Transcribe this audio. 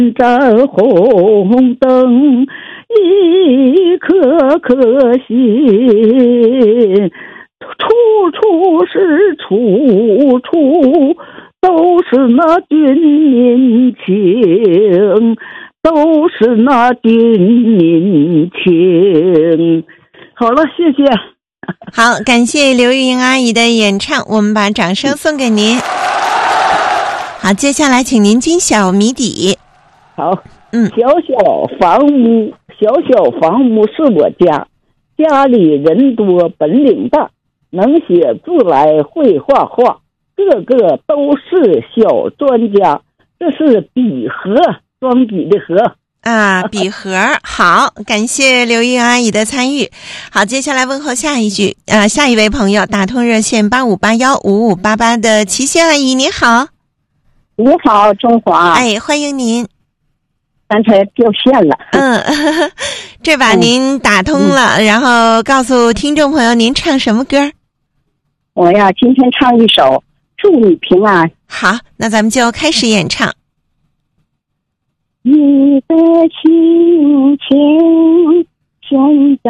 盏红灯，一颗颗心，处处是处处都是那军民情，都是那军民情。好了，谢谢。 好，感谢刘玉英阿姨的演唱，我们把掌声送给您。好，接下来请您揭晓谜底。 好，小小房屋是我家，家里人多本领大，能写字来会画画，个个都是小专家。这是笔盒，装笔的盒啊，笔盒。好，感谢刘玉阿姨的参与。好，接下来问候下一位朋友，打通热线85815588的齐仙阿姨，你好。 你好，中华。 哎，欢迎您。 刚才掉线了。 这把您打通了，然后告诉听众朋友您唱什么歌？ 我呀，今天唱一首《祝你平安》。 好，那咱们就开始演唱。 你的心情现在